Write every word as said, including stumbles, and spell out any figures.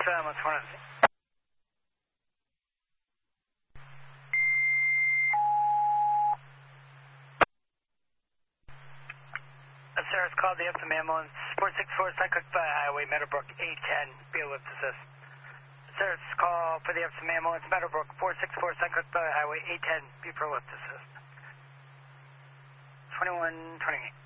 Two ambulance, one of Sarah's called the Epsom ambulance, four six four Cyclic Valley Highway, Meadowbrook, eight ten, be a lift assist. Sarah's call for the Epsom ambulance, Meadowbrook, four six four Cyclic Valley Highway, eight ten, be for lift assist. twenty-one twenty-eight.